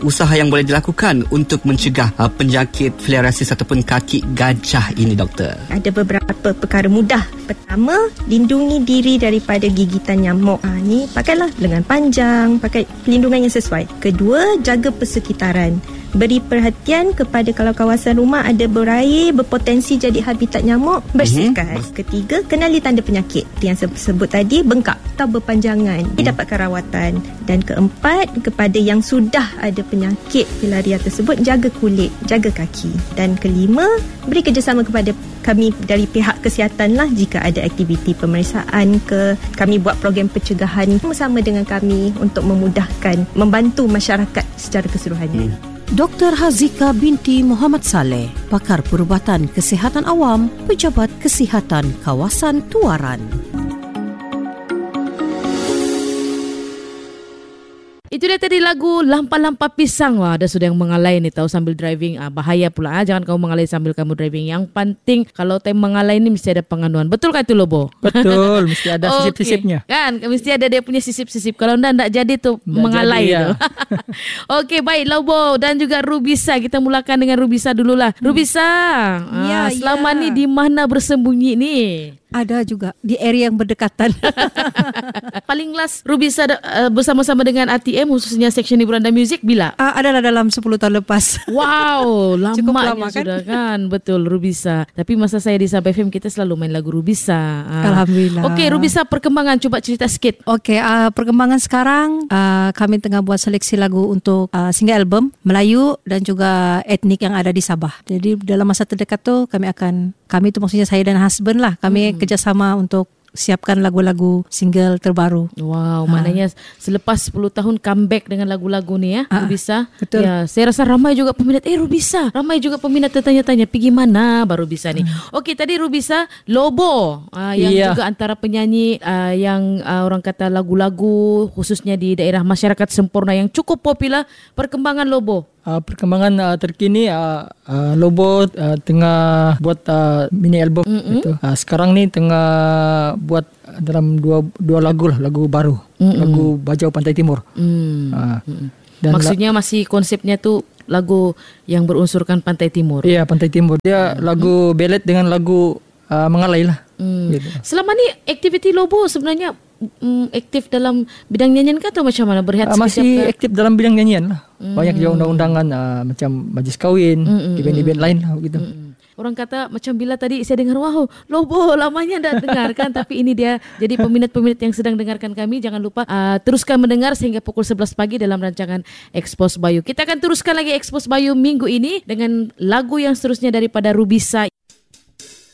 usaha yang boleh dilakukan untuk mencegah penyakit filariasis ataupun kaki gajah ini, doktor? Ada beberapa perkara mudah. Pertama, lindungi diri daripada gigitan nyamuk. Ni pakailah lengan panjang, pakai pelindungan yang sesuai. Kedua, jaga persekitaran. Beri perhatian kepada kalau kawasan rumah ada berair, berpotensi jadi habitat nyamuk, bersihkan. Ketiga, kenali tanda penyakit yang sebut tadi, bengkak atau berpanjangan, dapatkan rawatan. Dan keempat, kepada yang sudah ada penyakit filaria tersebut, jaga kulit, jaga kaki. Dan kelima, beri kerjasama kepada kami dari pihak kesihatan lah jika ada aktiviti pemeriksaan kami buat program pencegahan bersama dengan kami untuk memudahkan, membantu masyarakat secara keseluruhannya. Dr. Hazika binti Muhammad Saleh, pakar perubatan kesihatan awam, Pejabat Kesihatan Kawasan Tuaran. Itu dia tadi lagu Lampa-Lampa Pisang. Wah, ada sudah yang mengalai ni tahu sambil driving. Bahaya pula. Jangan kamu mengalai sambil kamu driving. Yang penting kalau time mengalai ni mesti ada penganuan. Betul kan itu, Lobo? Betul, mesti ada sisip-sisipnya. Kan, mesti ada dia punya sisip-sisip. Kalau enggak jadi tu mengalai tu. Okey, baik Lobo dan juga Rubisa. Kita mulakan dengan Rubisa dululah. Rubisa, selama ni di mana bersembunyi ni? Ada juga di area yang berdekatan. Paling last Rubisa bersama-sama dengan RTM khususnya section hiburan dan muzik bila? Adalah dalam 10 tahun lepas. Wow, Cukup lamanya lama kan? sudah kan. Betul, Rubisa. Tapi masa saya di Sabah FM kita selalu main lagu Rubisa. Alhamdulillah. Okey, Rubisa, perkembangan coba cerita sikit. Okey, perkembangan sekarang kami tengah buat seleksi lagu untuk single album Melayu dan juga etnik yang ada di Sabah. Jadi dalam masa terdekat tu kami tu maksudnya saya dan husband lah, kami kerjasama untuk siapkan lagu-lagu single terbaru. Wow, maknanya selepas 10 tahun comeback dengan lagu-lagu ni ya, Rubisa. Betul. Ya, saya rasa ramai juga peminat. Rubisa, ramai juga peminat tertanya-tanya pergi mana baru Rubisa ni. Okey, tadi Rubisa Lobo yang juga antara penyanyi yang orang kata lagu-lagu khususnya di daerah masyarakat sempurna yang cukup popular. Perkembangan Lobo. Perkembangan terkini Lobo tengah buat mini album itu. Sekarang ni tengah buat dalam dua lagu lah, lagu baru, lagu Bajau Pantai Timur. Dan maksudnya masih konsepnya tu lagu yang berunsurkan Pantai Timur. Iya, Pantai Timur. Dia lagu ballad dengan lagu mengalai lah. Gitu. Selama ni aktiviti Lobo sebenarnya aktif dalam bidang nyanyian ke atau macam mana? Masih aktif dalam bidang nyanyian lah. Banyak juga undang-undangan macam majlis kahwin, event-event lain lah gitu. Orang kata macam bila tadi saya dengar, wow, Lobo lamanya dah dengarkan. Tapi ini dia. Jadi peminat-peminat yang sedang dengarkan kami, jangan lupa teruskan mendengar sehingga pukul 11 pagi dalam rancangan Expose Bayu. Kita akan teruskan lagi Expose Bayu minggu ini dengan lagu yang seterusnya daripada Rubisa.